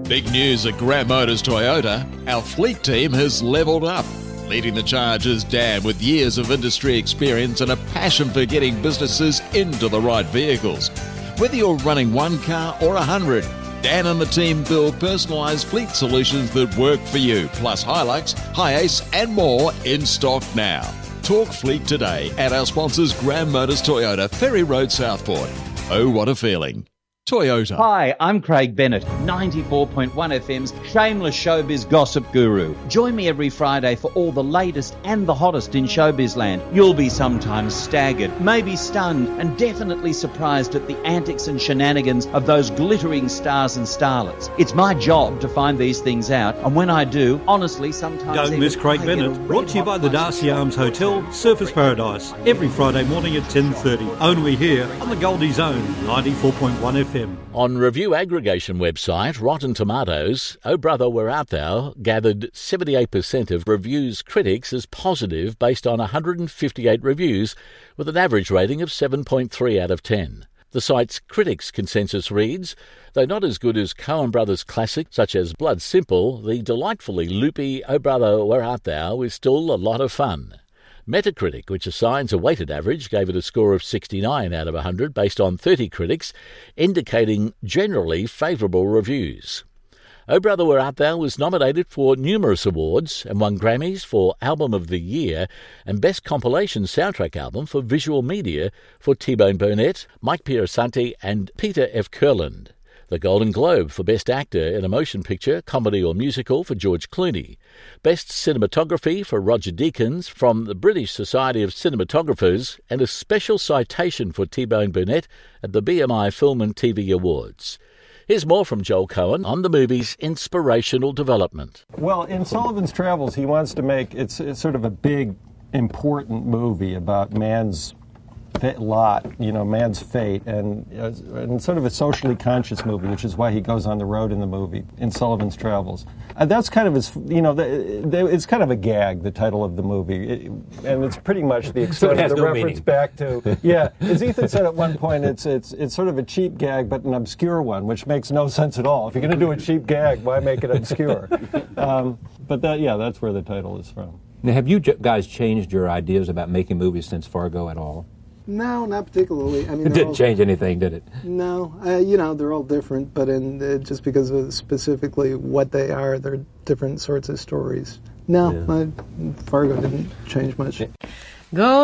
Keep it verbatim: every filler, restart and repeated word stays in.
Big news at Graham Motors Toyota. Our fleet team has levelled up. Leading the charge is Dan, with years of industry experience and a passion for getting businesses into the right vehicles. Whether you're running one car or a hundred, Dan and the team build personalised fleet solutions that work for you, plus Hilux, Hi-Ace and more in stock now. Talk fleet today at our sponsors Graham Motors Toyota, Ferry Road, Southport. Oh, what a feeling. Toyota. Hi, I'm Craig Bennett, ninety-four point one F M's shameless showbiz gossip guru. Join me every Friday for all the latest and the hottest in showbiz land. You'll be sometimes staggered, maybe stunned, and definitely surprised at the antics and shenanigans of those glittering stars and starlets. It's my job to find these things out, and when I do, honestly, sometimes... Don't miss Craig Bennett, brought to you by the Darcy Arms Hotel, Surfers Paradise, every Friday morning at ten thirty, only here on the Goldie Zone, ninety-four point one F M. On review aggregation website Rotten Tomatoes, Oh Brother, Where Art Thou gathered seventy-eight percent of reviews critics as positive based on one hundred fifty-eight reviews, with an average rating of seven point three out of ten. The site's critics' consensus reads, though not as good as Coen Brothers classics such as Blood Simple, the delightfully loopy Oh Brother, Where Art Thou is still a lot of fun. Metacritic, which assigns a weighted average, gave it a score of sixty-nine out of one hundred based on thirty critics, indicating generally favourable reviews. Oh Brother, Where Art Thou was nominated for numerous awards and won Grammys for Album of the Year and Best Compilation Soundtrack Album for Visual Media for T-Bone Burnett, Mike Piersanti and Peter F. Kurland. The Golden Globe for Best Actor in a Motion Picture, Comedy or Musical for George Clooney. Best Cinematography for Roger Deakins from the British Society of Cinematographers, and a special citation for T-Bone Burnett at the B M I Film and T V Awards. Here's more from Joel Cohen on the movie's inspirational development. Well, in Sullivan's Travels, he wants to make, it's, it's sort of a big, important movie about man's lot, you know, man's fate, and, uh, and sort of a socially conscious movie, which is why he goes on the road in the movie, in Sullivan's Travels. Uh, that's kind of his, you know, the, the, it's kind of a gag, the title of the movie, it, and it's pretty much the extent of the no reference meaning. Back to, yeah, as Ethan said at one point, it's, it's, it's sort of a cheap gag, but an obscure one, which makes no sense at all. If you're going to do a cheap gag, why make it obscure? Um, but that, yeah, that's where the title is from. Now, have you guys changed your ideas about making movies since Fargo at all? No, not particularly. I mean, it didn't all, change anything, did it? No, uh, you know, they're all different, but in uh, just because of specifically what they are, they're different sorts of stories. No, yeah. I, Fargo didn't change much. Go